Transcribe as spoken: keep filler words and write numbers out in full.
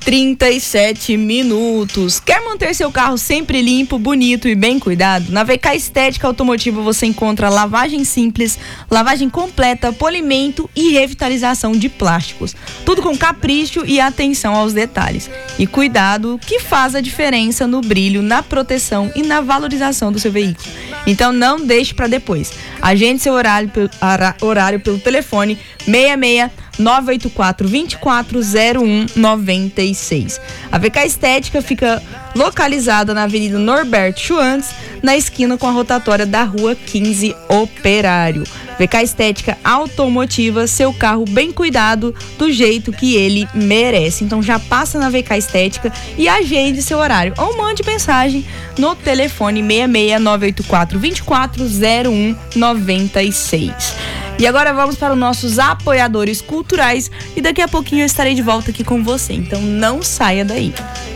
trinta e sete minutos. Quer manter seu carro sempre limpo, bonito e bem cuidado? Na V K Estética Automotiva você encontra lavagem simples, lavagem completa, polimento e revitalização de plásticos. Tudo com capricho e atenção aos detalhes. E cuidado que faz a diferença no brilho, na proteção e na valorização do seu veículo. Então não deixe para depois. Agende seu horário, horário pelo telefone seis seis nove oito quatro, dois quatro zero um nove seis. A V K Estética fica localizada na Avenida Norberto Schwantz, na esquina com a rotatória da Rua quinze Operário. V K Estética Automotiva, seu carro bem cuidado do jeito que ele merece. Então já passa na V K Estética e agende seu horário ou mande mensagem no telefone seis seis nove oito quatro, dois quatro zero um nove seis. E agora vamos para os nossos apoiadores culturais e daqui a pouquinho eu estarei de volta aqui com você. Então não saia daí.